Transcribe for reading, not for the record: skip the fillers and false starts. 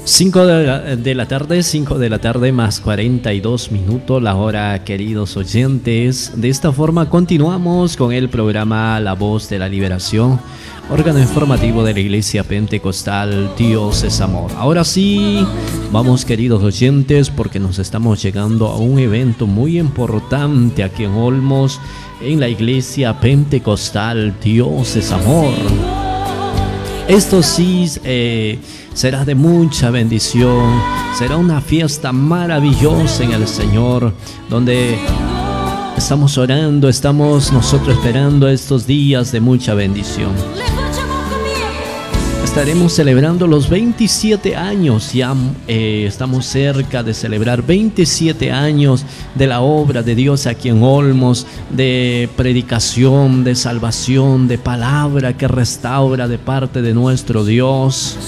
5 de la tarde, 5 de la tarde más 42 minutos la hora, queridos oyentes. De esta forma continuamos con el programa La Voz de la Liberación, órgano informativo de la Iglesia Pentecostal Dios es Amor. Ahora sí, vamos, queridos oyentes, porque nos estamos llegando a un evento muy importante aquí en Olmos, en la Iglesia Pentecostal Dios es Amor. Esto sí será de mucha bendición, será una fiesta maravillosa en el Señor, donde estamos orando, estamos nosotros esperando estos días de mucha bendición. Estaremos celebrando los 27 años, ya estamos cerca de celebrar 27 años de la obra de Dios aquí en Olmos, de predicación, de salvación, de palabra que restaura de parte de nuestro Dios.